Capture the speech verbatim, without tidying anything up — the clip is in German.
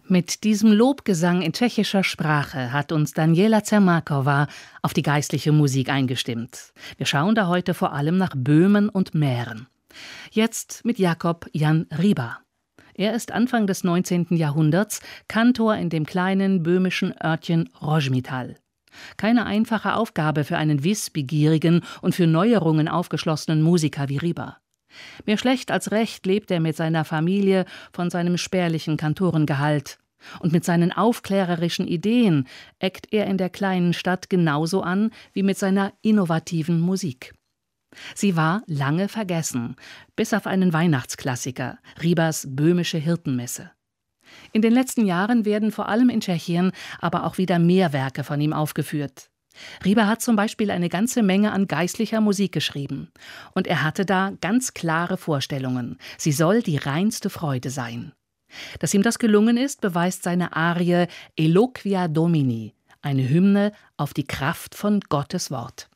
Mit diesem Lobgesang in tschechischer Sprache hat uns Daniela Čermáková auf die geistliche Musik eingestimmt. Wir schauen da heute vor allem nach Böhmen und Mähren. Jetzt mit Jakob Jan Hribar. Er ist Anfang des neunzehnten Jahrhunderts Kantor in dem kleinen böhmischen Örtchen Rožmitál. Keine einfache Aufgabe für einen wissbegierigen und für Neuerungen aufgeschlossenen Musiker wie Hribar. Mehr schlecht als recht lebt er mit seiner Familie von seinem spärlichen Kantorengehalt. Und mit seinen aufklärerischen Ideen eckt er in der kleinen Stadt genauso an wie mit seiner innovativen Musik. Sie war lange vergessen, bis auf einen Weihnachtsklassiker, Hribars Böhmische Hirtenmesse. In den letzten Jahren werden vor allem in Tschechien aber auch wieder mehr Werke von ihm aufgeführt. Hribar hat zum Beispiel eine ganze Menge an geistlicher Musik geschrieben. Und er hatte da ganz klare Vorstellungen. Sie soll die reinste Freude sein. Dass ihm das gelungen ist, beweist seine Arie Eloquia Domini, eine Hymne auf die Kraft von Gottes Wort.